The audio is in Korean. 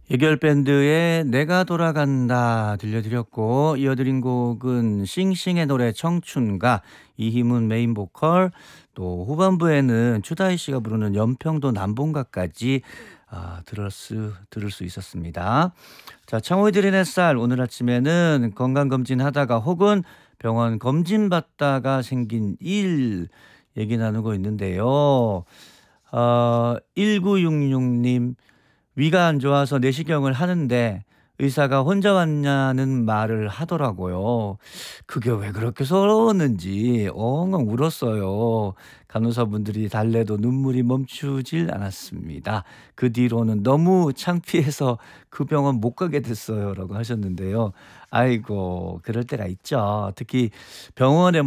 예결밴드의 내가 돌아간다 들려드렸고, 이어드린 곡은 싱싱의 노래 청춘가, 이희문 메인 보컬, 또 후반부에는 추다희 씨가 부르는 연평도 남봉가까지 들을 수 있었습니다. 자, 창호이들의 햇살, 오늘 아침에는 건강검진 하다가 혹은 병원 검진 받다가 생긴 일 얘기 나누고 있는데요. 1966님, 위가 안 좋아서 내시경을 하는데 의사가 혼자 왔냐는 말을 하더라고요. 그게 왜 그렇게 서러웠는지 엉엉 울었어요. 간호사분들이 달래도 눈물이 멈추질 않았습니다. 그 뒤로는 너무 창피해서 그 병원 못 가게 됐어요라고 하셨는데요. 아이고, 그럴 때가 있죠. 특히 병원에